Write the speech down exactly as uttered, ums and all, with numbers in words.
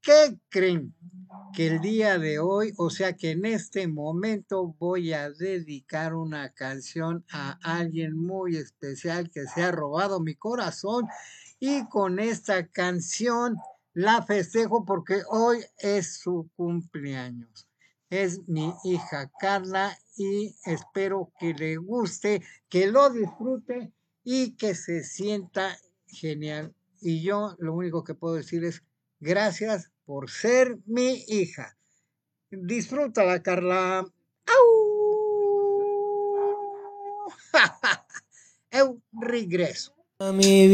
¿qué creen? Que el día de hoy, o sea que en este momento voy a dedicar una canción a alguien muy especial que se ha robado mi corazón y con esta canción la festejo porque hoy es su cumpleaños. Es mi hija Carla y espero que le guste, que lo disfrute y que se sienta genial. Y yo lo único que puedo decir es gracias por ser mi hija. Disfrútala, Carla. ¡Au! Eu regreso. A mi